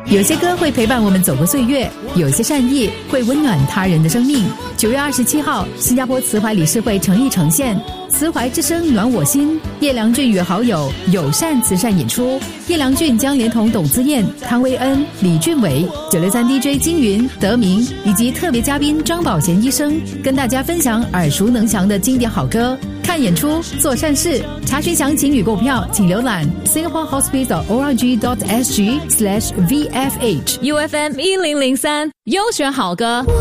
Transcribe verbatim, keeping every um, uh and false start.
有些歌会陪伴我们走过岁月，有些善意会温暖他人的生命。九月二十七号，新加坡慈怀理事会诚意呈现慈怀之声暖我心，叶良俊与好友友善慈善演出。叶良俊将连同董姿燕、汤威恩、李俊伟、九六三 D J 金云、德明以及特别嘉宾张宝贤医生，跟大家分享耳熟能详的经典好歌。看演出，做善事。查询详情与购票，请浏览 singapore hospice dot org dot s g slash V F H U F M 一零零三优选好歌。